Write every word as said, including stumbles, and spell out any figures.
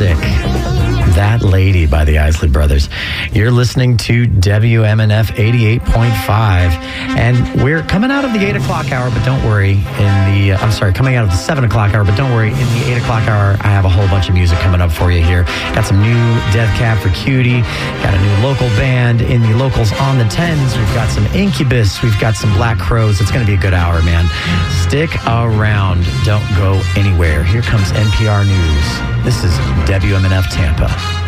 classic, That Lady by the Isley Brothers. You're listening to W M N F eighty-eight point five, and we're coming out of the eight o'clock hour, but don't worry, in the, uh, I'm sorry, coming out of the seven o'clock hour, but don't worry, in the eight o'clock hour, I have a whole bunch of music coming up for you here. Got some new Death Cab for Cutie, got a new local band in the locals on the tens, we've got some Incubus, we've got some Black Crows. It's going to be a good hour, man. Stick around, don't go anywhere. Here comes N P R News. This is W M N F Tampa.